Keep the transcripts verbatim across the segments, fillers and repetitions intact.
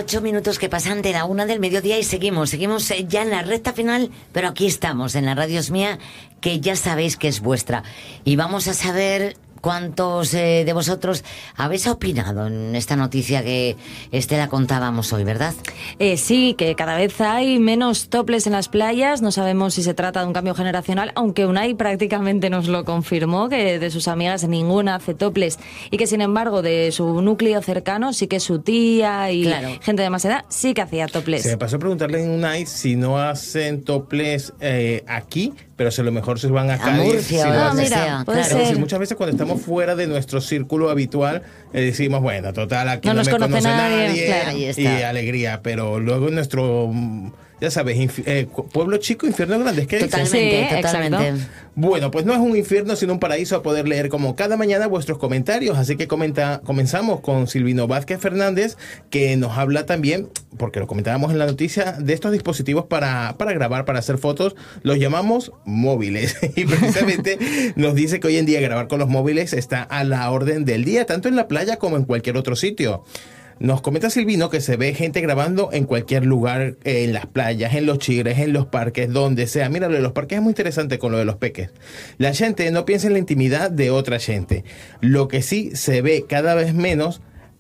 Ocho minutos que pasan de la una del mediodía y seguimos, seguimos ya en la recta final, pero aquí estamos, en la Radio Es Mía, que ya sabéis que es vuestra. Y vamos a saber cuántos eh, de vosotros habéis opinado en esta noticia que Estela contábamos hoy, ¿verdad? Eh, sí, que cada vez hay menos toples en las playas. No sabemos si se trata de un cambio generacional, aunque Unai prácticamente nos lo confirmó, que de sus amigas ninguna hace toples y que sin embargo de su núcleo cercano sí que su tía y claro. gente de más edad sí que hacía toples. Se me pasó a preguntarle en Unai si no hacen toples eh, aquí, pero si a lo mejor se van a a Murcia, si o lo donde hacen. sea, Mira, puede claro. ser. Sí, muchas veces cuando estamos fuera de nuestro círculo habitual eh, decimos, bueno, total, aquí No no, nos me conoce conoce nadie, nadie, claro. Ahí está. y alegría, pero luego en nuestro, ya sabes, infi- eh, pueblo chico, infierno grande, es que dicen. Totalmente, Sí, totalmente. exacto. Bueno, pues no es un infierno, sino un paraíso a poder leer como cada mañana vuestros comentarios. Así que comenta, comenzamos con Silvino Vázquez Fernández, que nos habla también, porque lo comentábamos en la noticia, de estos dispositivos para, para grabar, para hacer fotos. Los llamamos móviles. Y precisamente nos dice que hoy en día grabar con los móviles está a la orden del día, tanto en la playa como en cualquier otro sitio. Nos comenta Silvino que se ve gente grabando en cualquier lugar, eh, en las playas, en los chigres, en los parques, donde sea. Mira, lo de los parques es muy interesante con lo de los peques. La gente no piensa en la intimidad de otra gente. Lo que sí se ve cada vez menos,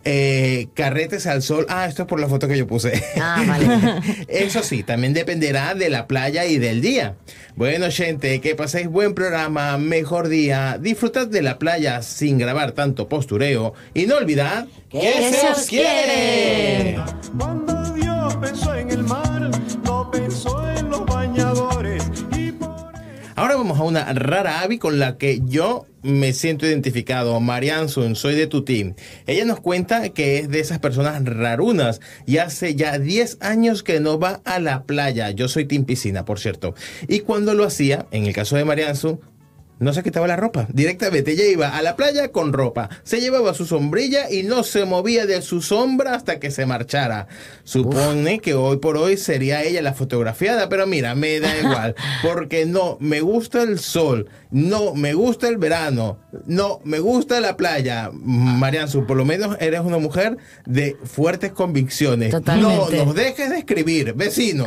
eh, carretes al sol. Ah, esto es por la foto que yo puse. Ah, vale. Eso sí, también dependerá de la playa y del día. Bueno, gente, que paséis buen programa, mejor día. Disfrutad de la playa sin grabar tanto postureo. Y no olvidad ¡Que se os quiere! Cuando Dios pensó en el mar, no pensó en los bañadores. Y por... Ahora vamos a una rara avi con la que yo me siento identificado. Marian Sun, soy de tu team. Ella nos cuenta que es de esas personas rarunas y hace ya diez años que no va a la playa. Yo soy team piscina, por cierto. Y cuando lo hacía, en el caso de Marian Sun, no se quitaba la ropa. Directamente ella iba a la playa con ropa. Se llevaba su sombrilla y no se movía de su sombra hasta que se marchara. Supone Uf. que hoy por hoy sería ella la fotografiada, pero mira, me da igual. Porque no me gusta el sol, no me gusta el verano, no me gusta la playa. Marianzu, por lo menos eres una mujer de fuertes convicciones. Totalmente. No nos dejes de escribir, vecino.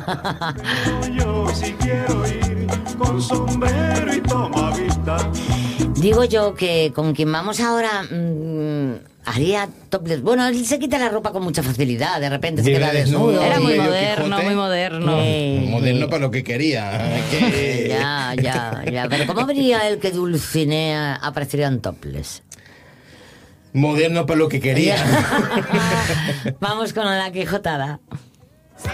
Pero yo sí quiero ir con sombrero y toma vista. Digo yo que con quien vamos ahora mmm, haría topless. Bueno, él se quita la ropa con mucha facilidad, de repente se Vive queda desnudo. desnudo. Era muy Medio moderno, Quijote. muy moderno. Eh, Moderno para lo que quería. Que... Ya, ya, ya. Pero ¿cómo vería el que Dulcinea aparecería en topless? Moderno para lo que quería. Vamos con la Quijotada.